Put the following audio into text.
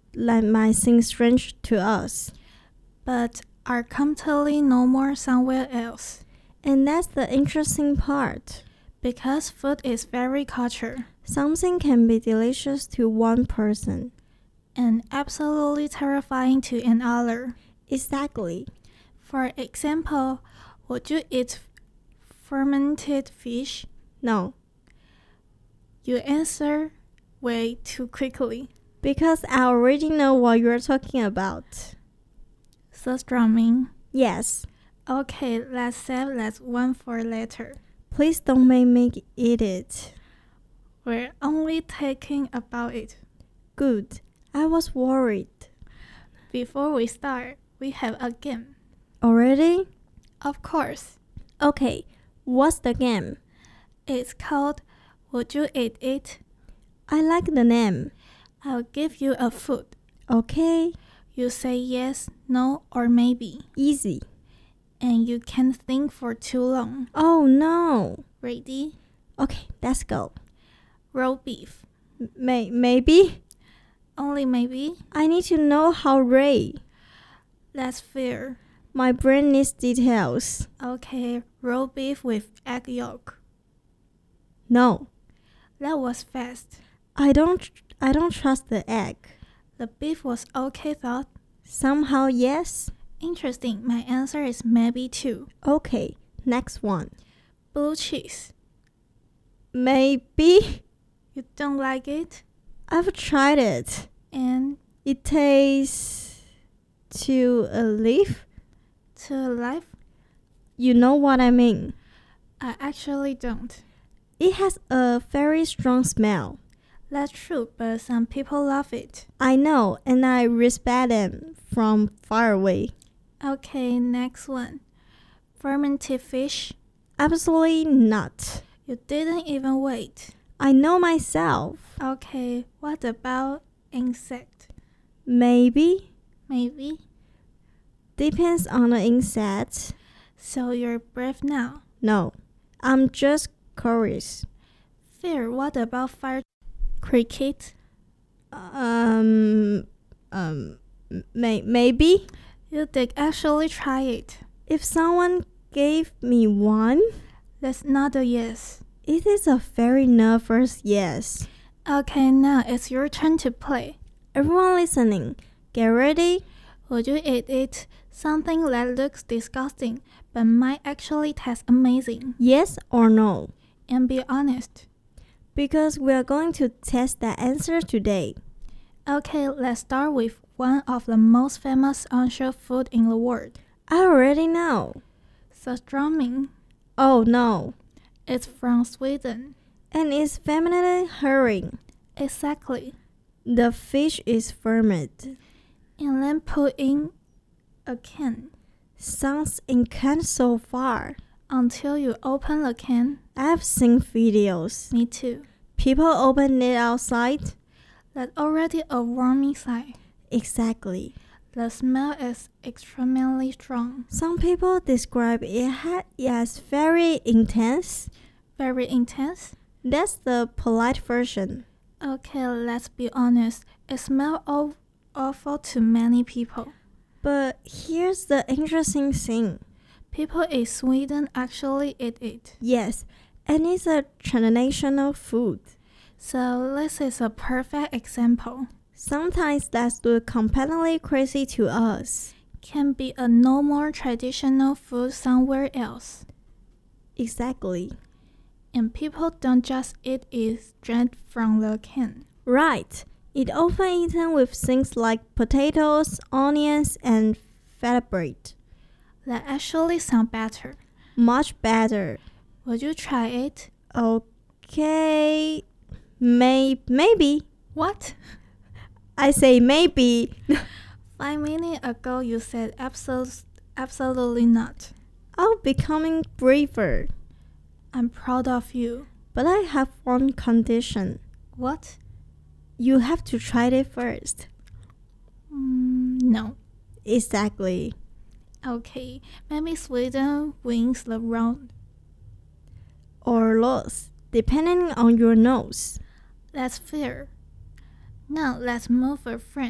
that might seem strange to us. but are completely normal somewhere else. And that's the interesting part. Because food is very cultural Something can be delicious to one person. and absolutely terrifying to another. Exactly. For example, would you eat fermented fish? No, You answer way too quickly. because I already know what you're talking about. Surströmming. Yes, Okay, let's save that one for later. please don't make me eat it. We're only talking about it. Good. I was worried. Before we start, we have a game. Already? Of course, Okay, what's the game? it's called Would You Eat It? I like the name. I'll give you a food. Okay, You say yes, no, or maybe. easy. And you can't think for too long. Oh no. Ready? Okay, let's go. Roast beef. Maybe? Only maybe? I need to know how Ray. That's fair. My brain needs details. Okay, roast beef with egg yolk. No, That was fast. I don't trust the egg. The beef was okay though. Somehow yes. Interesting. My answer is maybe too. Okay, next one. Blue cheese. Maybe? You don't like it? I've tried it. And It tastes to a leaf. to life? You know what I mean. I actually don't. It has a very strong smell. That's true, but some people love it. I know, and I respect them from far away. Okay, next one. Fermented fish. Absolutely not. You didn't even wait. I know myself. Okay, what about insect? Maybe. Maybe. Depends on the insect. So you're brave now. No, I'm just curious. Fair, what about fire cricket? Maybe. You did actually try it. If someone gave me one, That's not a yes. it is a very nervous yes. Okay, now it's your turn to play. Everyone listening, get ready. Would you eat it? Something that looks disgusting but might actually taste amazing. Yes or no? And be honest. Because we are going to test the answer today. Okay, let's start with one of the most famous onshore food in the world. I already know. Surströmming. Oh no. It's from Sweden. And it's feminine herring. Exactly. The fish is fermented. And then put in a can. Sounds intense so far. Until you open the can. I've seen videos. Me too. People open it outside. That's already a warming sign. Exactly. The smell is extremely strong. Some people describe it as very intense. Very intense. That's the polite version. Okay, let's be honest. It smells awful to many people. But here's the interesting thing. People in Sweden actually eat it. Yes, and it's a traditional food. So this is a perfect example. Sometimes that's look completely crazy to us. Can be a normal traditional food somewhere else. Exactly. And people don't just eat it straight from the can. Right. It often eaten with things like potatoes, onions, and feta bread. That actually sound better. Much better. Would you try it? Okay. Maybe. What? I say maybe. 5 minutes ago you said absolutely not. I'm becoming braver. I'm proud of you. But I have one condition. What? You have to try it first. No. Exactly. Okay, maybe Sweden wins the round. Or loss, depending on your nose. That's fair. Now let's move a friend.